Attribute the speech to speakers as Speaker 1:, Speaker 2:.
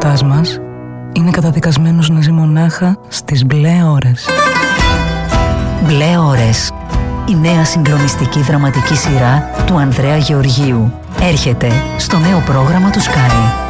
Speaker 1: έρωτάς μας είναι καταδικασμένος να ζει μονάχα στις μπλε ώρες.
Speaker 2: Μπλε ώρες. Η νέα συγκλονιστική δραματική σειρά του Ανδρέα Γεωργίου έρχεται στο νέο πρόγραμμα του Sky.